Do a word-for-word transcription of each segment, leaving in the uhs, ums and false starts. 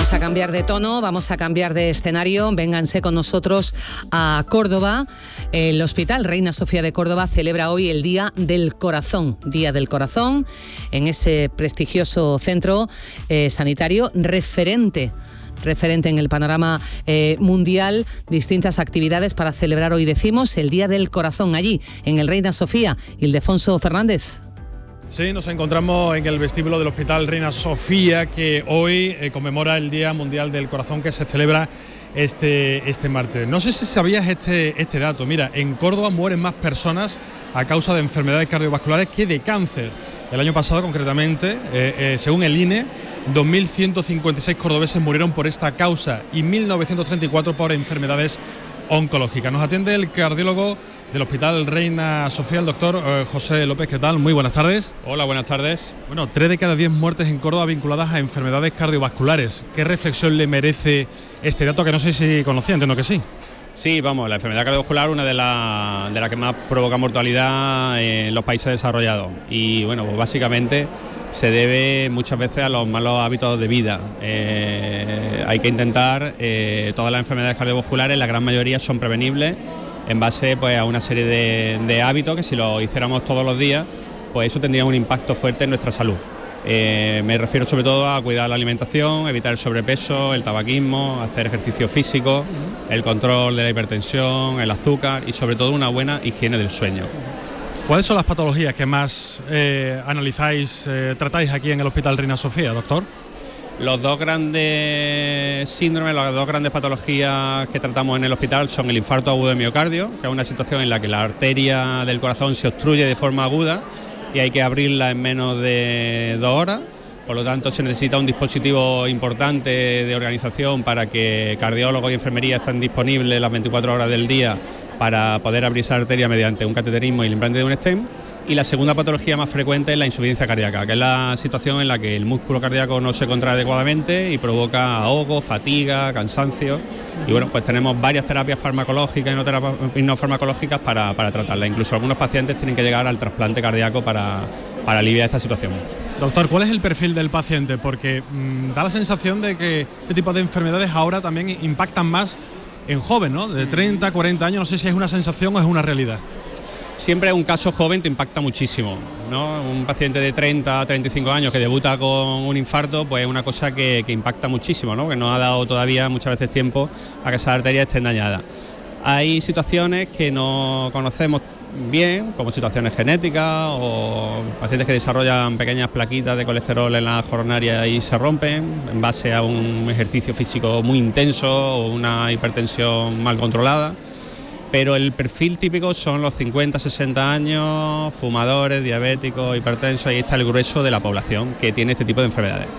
Vamos a cambiar de tono, vamos a cambiar de escenario. Vénganse con nosotros a Córdoba. El Hospital Reina Sofía de Córdoba celebra hoy el Día del Corazón. Día del Corazón en ese prestigioso centro eh, sanitario referente. referente en el panorama eh, mundial, distintas actividades para celebrar hoy, decimos, el Día del Corazón allí, en el Reina Sofía. Ildefonso Fernández. Sí, nos encontramos en el vestíbulo del Hospital Reina Sofía, que hoy eh, conmemora el Día Mundial del Corazón, que se celebra este, este martes. No sé si sabías este, este dato. Mira, en Córdoba mueren más personas a causa de enfermedades cardiovasculares que de cáncer. El año pasado, concretamente, eh, eh, según el I N E, dos mil ciento cincuenta y seis cordobeses murieron por esta causa y mil novecientos treinta y cuatro por enfermedades oncológicas. Nos atiende el cardiólogo del Hospital Reina Sofía, el doctor eh, José López. ¿Qué tal? Muy buenas tardes. Hola, buenas tardes. Bueno, tres de cada diez muertes en Córdoba vinculadas a enfermedades cardiovasculares. ¿Qué reflexión le merece este dato, que no sé si conocía? Entiendo que sí. Sí, vamos, la enfermedad cardiovascular, una de las de la que más provoca mortalidad en los países desarrollados. Y bueno, pues básicamente se debe muchas veces a los malos hábitos de vida. Eh, hay que intentar, eh, todas las enfermedades cardiovasculares, la gran mayoría son prevenibles en base pues, a una serie de, de hábitos que si lo hiciéramos todos los días, pues eso tendría un impacto fuerte en nuestra salud. Eh, me refiero sobre todo a cuidar la alimentación, evitar el sobrepeso, el tabaquismo, hacer ejercicio físico, el control de la hipertensión, el azúcar y sobre todo una buena higiene del sueño. ¿Cuáles son las patologías que más eh, analizáis, eh, tratáis aquí en el Hospital Reina Sofía, doctor? Los dos grandes síndromes, las dos grandes patologías que tratamos en el hospital son el infarto agudo de miocardio, que es una situación en la que la arteria del corazón se obstruye de forma aguda y hay que abrirla en menos de dos horas. Por lo tanto, se necesita un dispositivo importante de organización para que cardiólogos y enfermería estén disponibles las veinticuatro horas del día para poder abrir esa arteria mediante un cateterismo y el implante de un stent. Y la segunda patología más frecuente es la insuficiencia cardíaca, que es la situación en la que el músculo cardíaco no se contrae adecuadamente y provoca ahogo, fatiga, cansancio. Y bueno, pues tenemos varias terapias farmacológicas y no, terapias, y no farmacológicas para, para tratarla. Incluso algunos pacientes tienen que llegar al trasplante cardíaco para, para aliviar esta situación. Doctor, ¿cuál es el perfil del paciente? Porque mmm, da la sensación de que este tipo de enfermedades ahora también impactan más en jóvenes, ¿no? De treinta, cuarenta años, no sé si es una sensación o es una realidad. Siempre un caso joven te impacta muchísimo, ¿no? Un paciente de treinta a treinta y cinco años que debuta con un infarto, pues es una cosa que, que impacta muchísimo, ¿no? Que no ha dado todavía muchas veces tiempo a que esas arterias estén dañadas. Hay situaciones que no conocemos bien, como situaciones genéticas o pacientes que desarrollan pequeñas plaquitas de colesterol en las coronarias y se rompen en base a un ejercicio físico muy intenso o una hipertensión mal controlada. Pero el perfil típico son los cincuenta, sesenta años, fumadores, diabéticos, hipertensos, ahí está el grueso de la población que tiene este tipo de enfermedades.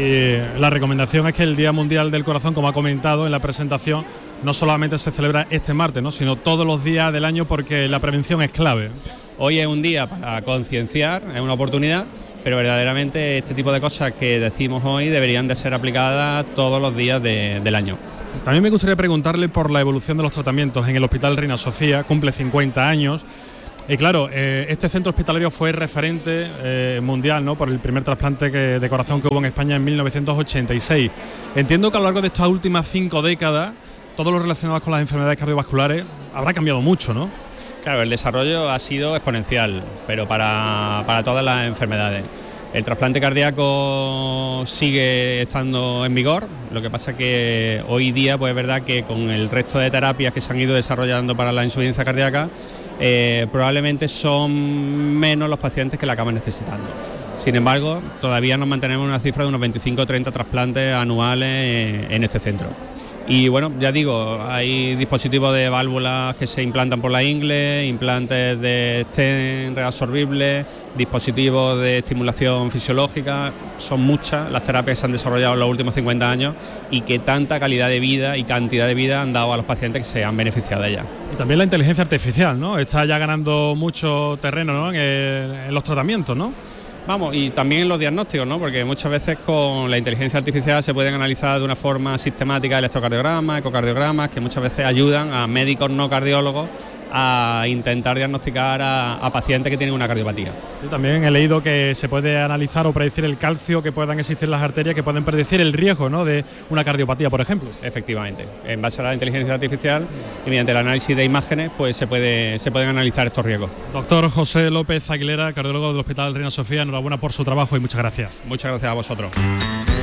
Y la recomendación es que el Día Mundial del Corazón, como ha comentado en la presentación, no solamente se celebra este martes, ¿no?, sino todos los días del año, porque la prevención es clave. Hoy es un día para concienciar, es una oportunidad, pero verdaderamente este tipo de cosas que decimos hoy deberían de ser aplicadas todos los días de, del año. También me gustaría preguntarle por la evolución de los tratamientos en el Hospital Reina Sofía, cumple cincuenta años. Y claro, eh, este centro hospitalario fue referente eh, mundial, ¿no?, por el primer trasplante que, de corazón que hubo en España en mil novecientos ochenta y seis. Entiendo que a lo largo de estas últimas cinco décadas, todo lo relacionado con las enfermedades cardiovasculares habrá cambiado mucho, ¿no? Claro, el desarrollo ha sido exponencial, pero para, para todas las enfermedades. El trasplante cardíaco sigue estando en vigor, lo que pasa que hoy día pues es verdad que con el resto de terapias que se han ido desarrollando para la insuficiencia cardíaca, eh, probablemente son menos los pacientes que la acaban necesitando. Sin embargo, todavía nos mantenemos en una cifra de unos veinticinco o treinta trasplantes anuales en este centro. Y bueno, ya digo, hay dispositivos de válvulas que se implantan por la ingle, implantes de stent reabsorbibles, dispositivos de estimulación fisiológica. Son muchas las terapias que se han desarrollado en los últimos cincuenta años y que tanta calidad de vida y cantidad de vida han dado a los pacientes que se han beneficiado de ella. Y también la inteligencia artificial, ¿no? Está ya ganando mucho terreno, ¿no?, en, el, en los tratamientos, ¿no? Vamos, y también los diagnósticos, ¿no? Porque muchas veces con la inteligencia artificial se pueden analizar de una forma sistemática electrocardiogramas, ecocardiogramas, que muchas veces ayudan a médicos no cardiólogos a intentar diagnosticar a, a pacientes que tienen una cardiopatía. Sí, también he leído que se puede analizar o predecir el calcio que puedan existir en las arterias, que pueden predecir el riesgo, ¿no?, de una cardiopatía, por ejemplo. Efectivamente, en base a la inteligencia artificial y mediante el análisis de imágenes, pues se puede se pueden analizar estos riesgos. Doctor José López Aguilera, cardiólogo del Hospital Reina Sofía, enhorabuena por su trabajo y muchas gracias. Muchas gracias a vosotros.